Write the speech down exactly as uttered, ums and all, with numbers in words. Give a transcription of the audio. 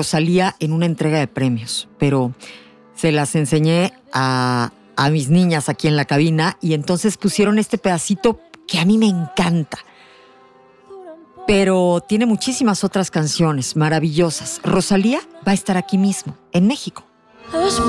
Rosalía en una entrega de premios, pero se las enseñé a, a mis niñas aquí en la cabina y entonces pusieron este pedacito que a mí me encanta. Pero tiene muchísimas otras canciones maravillosas. Rosalía va a estar aquí mismo, en México.